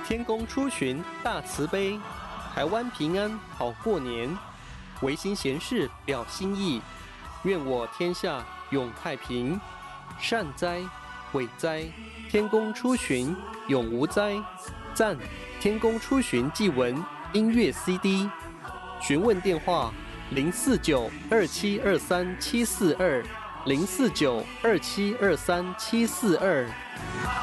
天公出巡大慈悲，台湾平安好过年。维新贤士表心意，愿我天下永太平。善哉，伟哉，天公出巡永无灾。赞，天公出巡祭文音乐 CD。询问电话：049-2723-742，049-2723-742。